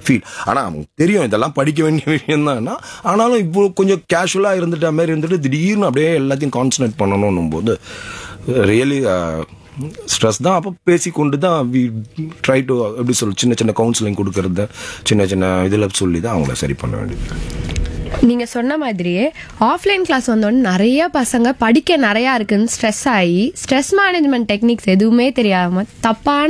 Feel. ஆனால் அவங்க தெரியும் இதெல்லாம் படிக்க வேண்டிய விஷயம் தான். ஆனாலும் இப்போ கொஞ்சம் கேஷுவலாக இருந்துட்ட மாதிரி இருந்துட்டு திடீர்னு அப்படியே எல்லாத்தையும் கான்சன்ட்ரேட் பண்ணணும் போது ரியலி ஸ்ட்ரெஸ் தான். அப்போ பேசிக்கொண்டு தான் வி ட்ரை டு எப்படி சின்ன சின்ன கவுன்சிலிங் கொடுக்கறது, சின்ன சின்ன இதில் சொல்லி தான் அவங்கள சரி பண்ண வேண்டியது. நீங்க சொன்ன மாதிரியே ஆஃப்லைன் கிளாஸ் வந்தோடனே நிறைய பசங்க படிக்க நிறையா இருக்குன்னு ஸ்ட்ரெஸ் ஆகி ஸ்ட்ரெஸ் மேனேஜ்மெண்ட் டெக்னிக்ஸ் எதுவுமே தெரியாம தப்பான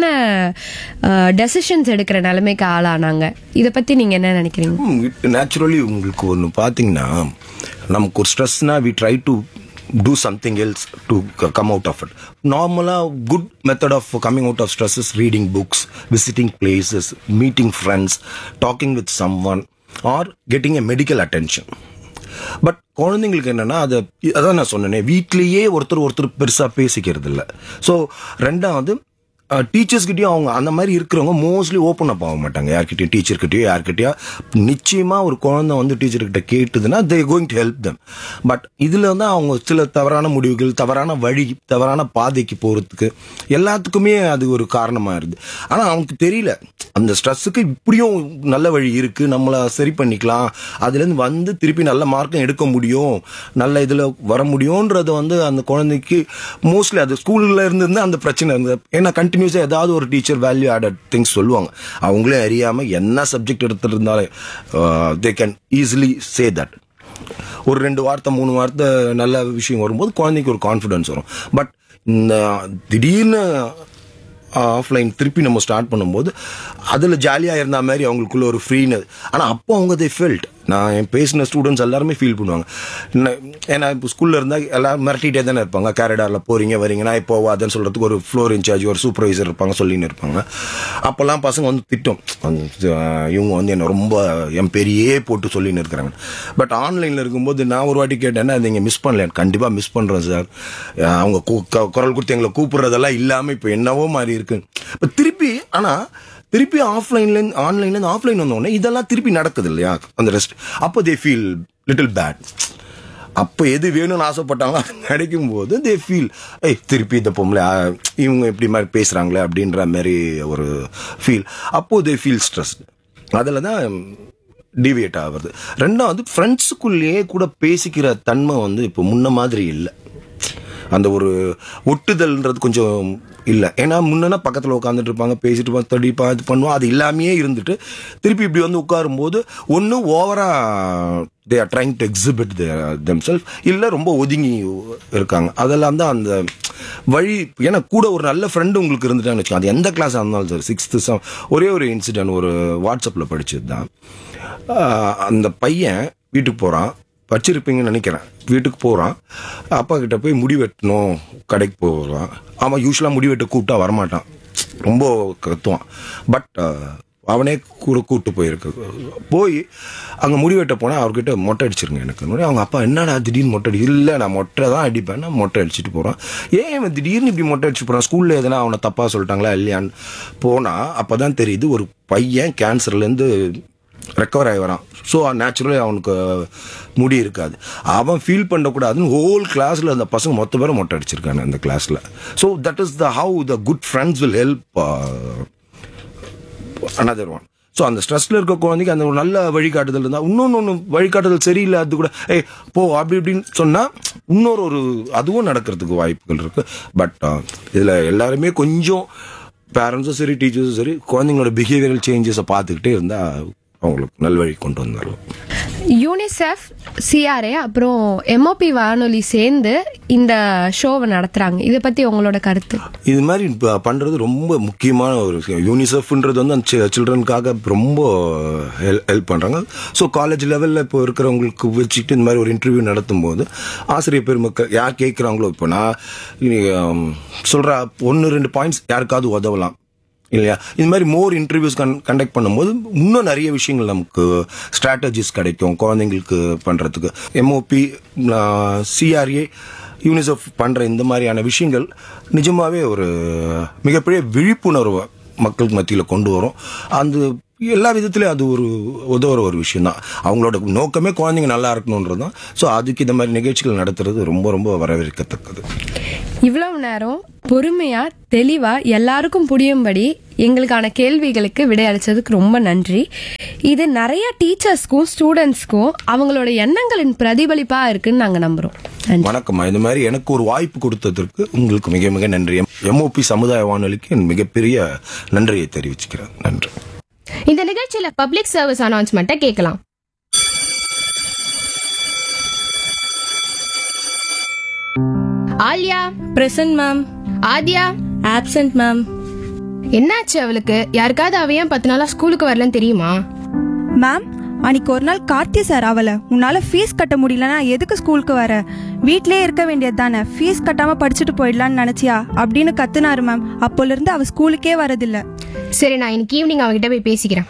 டெசிஷன்ஸ் எடுக்கிற நிலைமைக்கு ஆளானாங்க. இதை பத்தி நீங்க என்ன நினைக்கிறீங்க? நேச்சுரலி உங்களுக்கு ஒன்று பார்த்தீங்கன்னா, நமக்கு ஒரு ஸ்ட்ரெஸ்னா we try to do something else to come out of it. Normally, good method of coming out of stress is reading books, visiting places, meeting friends, talking with someone, or getting a medical attention. But குழந்தைங்களுக்கு என்னன்னா, அதான் நான் சொன்னேனே, வீட்லேயே ஒருத்தர் பெருசாக பேசிக்கிறது இல்லை. ஸோ ரெண்டாவது டீச்சர்ஸ்கிட்டயும் அவங்க அந்த மாதிரி இருக்கிறவங்க மோஸ்ட்லி ஓப்பன் அப் ஆக மாட்டாங்க. யார்கிட்டயும் டீச்சர்கிட்டயோ யார்கிட்டயோ நிச்சயமா ஒரு குழந்தை வந்து டீச்சர்கிட்ட கேட்டுதுன்னா they going to help them. But இதுல வந்து அவங்க சில தவறான முடிவுகள், தவறான வழி, தவறான பாதைக்கு போறதுக்கு எல்லாத்துக்குமே அது ஒரு காரணமா இருக்குது. ஆனா அவனுக்கு தெரியல அந்த ஸ்ட்ரெஸ்ஸுக்கு இப்படியும் நல்ல வழி இருக்கு, நம்மளை சரி பண்ணிக்கலாம், அதுலேருந்து வந்து திருப்பி நல்ல மார்க்கும் எடுக்க முடியும், நல்ல இதில் வர முடியும்ன்றது வந்து அந்த குழந்தைக்கு மோஸ்ட்லி அது ஸ்கூலில் இருந்து அந்த பிரச்சனை இருந்தது. ஏன்னா கண்டினியூஸாக ஏதாவது ஒரு டீச்சர் வேல்யூ ஆடட் திங்ஸ் சொல்லுவாங்க. அவங்களே அறியாமல் என்ன subject எடுத்துருந்தாலும் they can easily say that. ஒரு 2 வார்த்தை 3 வார்த்தை நல்ல விஷயம் வரும்போது குழந்தைக்கு ஒரு கான்ஃபிடன்ஸ் வரும். பட் இந்த திடீர்னு ஆஃப்லைன் திருப்பி நம்ம ஸ்டார்ட் பண்ணும்போது அதில் ஜாலியாக இருந்த மாதிரி அவங்களுக்குள்ள ஒரு ஃப்ரீனஸ். ஆனால் அப்போ அவங்க தே ஃபெல்ட், நான் பேசின ஸ்டூடெண்ட்ஸ் எல்லாருமே ஃபீல் பண்ணுவாங்க. ஏன்னா இப்போ ஸ்கூலில் இருந்தால் எல்லோரும் மிரட்டிகிட்டே தானே இருப்பாங்க. கேரடாரில் போகிறீங்க வரீங்கன்னா இப்போ அதுன்னு சொல்கிறதுக்கு ஒரு ஃப்ளோர் இன்சார்ஜ், ஒரு சூப்பர்வைசர் இருப்பாங்க, சொல்லின்னு இருப்பாங்க. அப்போல்லாம் பசங்க வந்து திட்டம், இவங்க வந்து என்னை ரொம்ப என் பெரியே போட்டு சொல்லின்னு இருக்கிறாங்க. பட் ஆன்லைனில் இருக்கும்போது நான் ஒரு வாட்டி கேட்டேன்னா, நீங்கள் மிஸ் பண்ணல, கண்டிப்பாக மிஸ் பண்ணுறேன் சார், அவங்க குரல் கொடுத்து எங்களை கூப்பிட்றதெல்லாம் இல்லாமல் இப்போ என்னவோ மாதிரி இருக்கு. இப்போ திருப்பி ஆன்லைன்லேருந்து ஆஃப்லைன் வந்தோடனே இதெல்லாம் திருப்பி நடக்குது இல்லையா அந்த ரெஸ்ட். அப்போ தே ஃபீல் லிட்டில் பேட். அப்போ எது வேணும்னு ஆசைப்பட்டாங்களோ அது கிடைக்கும் போது தே ஃபீல் திருப்பி இந்த பொம்பளை இவங்க எப்படி மாதிரி பேசுகிறாங்களே அப்படின்ற மாதிரி ஒரு ஃபீல். அப்போது தே ஃபீல் ஸ்ட்ரெஸ். அதில் தான் டிவியேட் ஆகுது. ரெண்டாவது ஃப்ரெண்ட்ஸுக்குள்ளேயே கூட பேசிக்கிற தன்மை வந்து இப்போ முன்ன மாதிரி இல்லை. அந்த ஒரு ஒட்டுதல்ன்றது கொஞ்சம் இல்லை. ஏன்னா முன்னா பக்கத்தில் உட்காந்துட்டு இருப்பாங்க, பேசிட்டு இருப்பாங்க, தடிப்பா இது பண்ணுவோம். அது இல்லாமையே இருந்துட்டு திருப்பி இப்படி வந்து உட்காரும்போது ஒன்று ஓவரா they are trying to exhibit themself, இல்லை ரொம்ப ஒதுங்கி இருக்காங்க. அதெல்லாம் தான் அந்த வழி. ஏன்னா கூட ஒரு நல்ல ஃப்ரெண்டு உங்களுக்கு இருந்துட்டான்னு வச்சுக்கோங்க, அது எந்த கிளாஸாக இருந்தாலும் சார், 6th ஒரே ஒரு இன்சிடென்ட் ஒரு வாட்ஸ்அப்பில் படிச்சது தான். அந்த பையன் வீட்டுக்கு போகிறான், வச்சிருப்பீங்கன்னு நினைக்கிறேன், வீட்டுக்கு போகிறான், அப்பா கிட்ட போய் முடி வெட்டணும் கடைக்கு போகிறான். அவன் யூஸ்வலாக முடி வெட்ட கூப்பிட்டா வரமாட்டான், ரொம்ப கத்துவான். பட் அவனே கூப்பிட்டு போய் அங்கே முடி வெட்ட போனால் அவர்கிட்ட மொட்டை அடிச்சிருங்க எனக்கு. அவங்க அப்பா என்னடா திடீர்னு மொட்டை அடி, இல்லை நான் மொட்டை தான் அடிப்பேன், நான் மொட்டை அடிச்சுட்டு போகிறான். ஏன் இவன் திடீர்னு இப்படி மொட்டை அடிச்சு போகிறான், ஸ்கூலில் எதனா அவனை தப்பாக சொல்லிட்டாங்களா இல்லையான்னு போனால் அப்போ தான் தெரியுது ஒரு பையன் கேன்சர்லேருந்து ரெக்கவர் ஆகி வரான். ஸோ நேச்சுரலி அவனுக்கு முடி இருக்காது. அவன் ஃபீல் பண்ணக்கூடாதுன்னு ஹோல் கிளாஸில் அந்த பசங்க மொத்த பேரும் மொட்டை அடிச்சிருக்காங்க அந்த கிளாஸில். So that is the how the good friends will help another one. So அந்த ஸ்ட்ரெஸ்ல இருக்க குழந்தைக்கு அந்த ஒரு நல்ல வழிகாட்டுதல் இருந்தால், இன்னொன்று வழிகாட்டுதல் சரியில்லை அது கூட போ அப்படி இப்படின்னு சொன்னால் இன்னொரு அதுவும் நடக்கிறதுக்கு வாய்ப்புகள் இருக்கு. பட் இதில் எல்லாருமே கொஞ்சம் பேரண்ட்ஸும் சரி டீச்சர்ஸும் சரி குழந்தைங்களோட பிஹேவியரல் சேஞ்சஸை பார்த்துக்கிட்டே இருந்தால் அவங்களுக்கு நல்வழி கொண்டு வந்துடலாம். யூனிசெஃப், சிஆர்ஏ அப்புறம் எம்ஓபி வானொலி சேர்ந்து இந்த ஷோவை நடத்துறாங்க. இதை பத்தி உங்களோட கருத்து? இது மாதிரி பண்றது ரொம்ப முக்கியமான ஒரு விஷயம். யூனிசெஃப்ன்றது வந்து அந்த சில்ட்ரனுக்காக ரொம்ப ஹெல்ப் பண்றாங்க. ஸோ காலேஜ் லெவலில் இப்போ இருக்கிறவங்களுக்கு வச்சுக்கிட்டு இந்த மாதிரி ஒரு இன்டர்வியூ நடத்தும் போது ஆசிரியர் பெருமக்கள் யார் கேட்குறாங்களோ, இப்போ நான் சொல்ற 1-2 பாயிண்ட்ஸ் யாருக்காவது உதவலாம் இல்லையா, இது மாதிரி மோர் இன்டர்வியூஸ் கண்டக்ட் பண்ணும்போது இன்னும் நிறைய விஷயங்கள் நமக்கு ஸ்ட்ராட்டஜிஸ் கிடைக்கும் குழந்தைங்களுக்கு பண்ணுறதுக்கு. எம்ஓபி, சிஆர்ஏ, யூனிசெஃப் பண்ணுற இந்த மாதிரியான விஷயங்கள் நிஜமாகவே ஒரு மிகப்பெரிய விழிப்புணர்வை மக்களுக்கு மத்தியில் கொண்டு வரும். அந்த எல்லா விதத்துலையும் அது ஒரு உதவுற ஒரு விஷயம் தான். அவங்களோட நோக்கமே குழந்தைங்க நல்லா இருக்கணுன்றது தான். ஸோ அதுக்கு இந்த மாதிரி நிகழ்ச்சிகள் நடத்துறது ரொம்ப ரொம்ப வரவேற்கத்தக்கது. இவ்வளவு நேரம் பொறுமையா தெளிவா எல்லாருக்கும் புரியும்படி எங்களுக்கான கேள்விகளுக்கு விடையளிச்சதுக்கு ரொம்ப நன்றி. இது நிறைய டீச்சர்ஸ்க்கும் ஸ்டூடெண்ட்ஸ்க்கும் அவங்களோட எண்ணங்களின் பிரதிபலிப்பா இருக்குன்னு நாங்க நம்புறோம். வணக்கம்மா. இந்த மாதிரி எனக்கு ஒரு வாய்ப்பு கொடுத்ததற்கு உங்களுக்கு மிக மிக நன்றி. MOP சமுதாய வானொலிக்கு என் மிகப்பெரிய நன்றியை தெரிவிச்சுக்கிறேன். நன்றி. இந்த நிகழ்ச்சியில பப்ளிக் சர்வீஸ் அனௌன்ஸ்மெண்ட்டை கேட்கலாம். Alia present ma'am. ஆதியா ஆப்சென்ட் மேம். என்னாச்சு அவளுக்கு? யாருக்காவது அவ ஏன் 10 நாளா ஸ்கூலுக்கு வரலன்னு தெரியுமா? மேம், அன்னைக்கு ஒரு நாள் கார்த்தி சார் அவளை உன்னால ஃபீஸ் கட்ட முடியலன்னா எதுக்கு ஸ்கூலுக்கு வர, வீட்லயே இருக்க வேண்டியது தானே, ஃபீஸ் கட்டாம படிச்சுட்டு போயிடலான்னு நினைச்சியா அப்படின்னு கத்துனாரு மேம். அப்போல இருந்து அவ ஸ்கூலுக்கே வரதில்ல. சரி, நான் இன்னைக்கு ஈவினிங் அவகிட்ட போய் பேசிக்கிறேன்.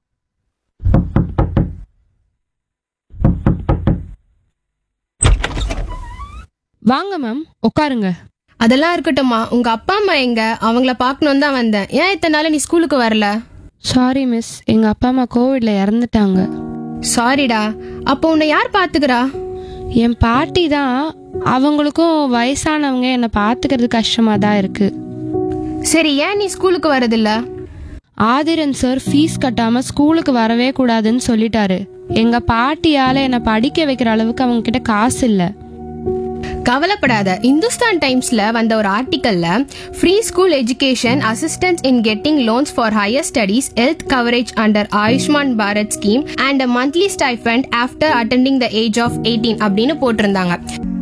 வாங்க மேம், உட்காருங்க. அதெல்லாம் இருக்கட்டும்மா, உங்க அப்பா அம்மா எங்க? அவங்கள பார்க்கணும் தான் வந்தேன். ஏன் இத்தனை நாள் நீ ஸ்கூலுக்கு வரல? சாரி மிஸ், எங்க அப்பா அம்மா கோவிட்ல இறந்துட்டாங்க. சாரிடா. அப்போ உன்னை யார் பாத்துக்கிறா? என் பாட்டி தான். அவங்களுக்கும் வயசானவங்க என்னை பாத்துக்கிறது கஷ்டமா தான் இருக்கு. சரி, ஏன் நீ ஸ்கூலுக்கு வரதில்ல? ஆதிரன் சார் ஃபீஸ் கட்டாம ஸ்கூலுக்கு வரவே கூடாதுன்னு சொல்லிட்டாரு. எங்க பாட்டியால என்னை படிக்க வைக்கிற அளவுக்கு அவங்க கிட்ட காசு இல்ல. கவலைப்படாத. இந்துஸ்தான் டைம்ஸ்ல வந்த ஒரு ஆர்டிக்கல்ல free school education, assistance in getting loans for higher studies, health coverage under Ayushman Bharat scheme and monthly stipend after attending the age of 18 அப்படின்னு போட்டிருந்தாங்க.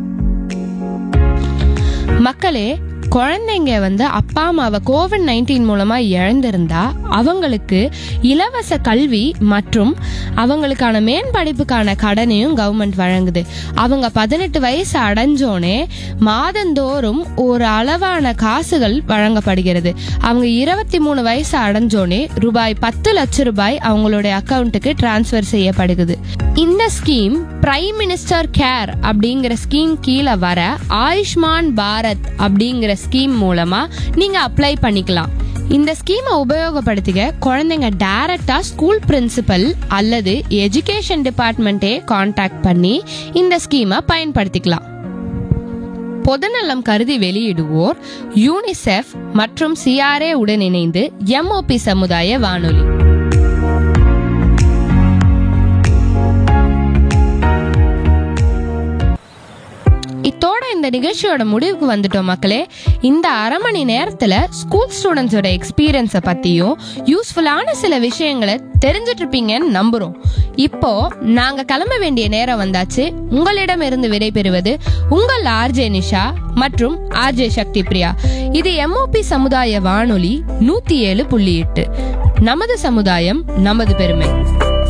மக்களே, குழந்தைங்க அப்பா அம்மாவை COVID-19 மூலமா இழந்திருந்தா அவங்களுக்கு இலவச கல்வி மற்றும் அவங்களுக்கான மேம்படிப்புக்கான கடனையும் கவர்மெண்ட் வழங்குது. அவங்க 18 வயசு அடைஞ்சோனே மாதந்தோறும் ஒரு அளவான காசுகள் வழங்கப்படுகிறது. அவங்க 23 வயசு அடைஞ்சோனே ரூபாய் 10 லட்சம் ரூபாய் அவங்களுடைய அக்கௌண்ட்டுக்கு டிரான்ஸ்ஃபர் செய்யப்படுகிறது. இந்த ஸ்கீம் பிரைம் மினிஸ்டர் கேர் அப்படிங்கிற ஸ்கீம் கீழே வர ஆயுஷ்மான் பாரத் அப்படிங்கிற ஸ்கீம் மூலமா நீங்க அப்ளை பண்ணிக்கலாம். இந்த ஸ்கீமை உபயோகப்படுத்திக்க குழந்தைங்க டைரக்டா ஸ்கூல் பிரின்சிபல் அல்லது எஜுகேஷன் டிபார்ட்மெண்ட்டே கான்டாக்ட் பண்ணி இந்த ஸ்கீமை பயன்படுத்திக்கலாம். பொதுநலம் கருதி வெளியிடுவோர் யூனிசெஃப் மற்றும் CRA உடன் இணைந்து MOP சமுதாய வானொலி. இத்தோட இந்த நிகழ்ச்சியோட முடிவுக்கு வந்துட்டோம் மக்களே. இந்த அரை மணி நேரத்துல ஸ்கூல் ஸ்டூடெண்ட்ஸோட எக்ஸ்பீரியன்ஸை பத்தியும் யூஸ்ஃபுல்லான சில விஷயங்களை தெரிஞ்சிட்டு இருப்பீங்கன்னு நம்புறோம். இப்போ நாங்க கிளம்ப வேண்டிய நேரம் வந்தாச்சு. உங்களிடம் இருந்து விடைபெறுவது உங்கள் RJ நிஷா மற்றும் RJ சக்தி பிரியா. இது MOP சமுதாய வானொலி 107.8. நமது சமுதாயம் நமது பெருமை.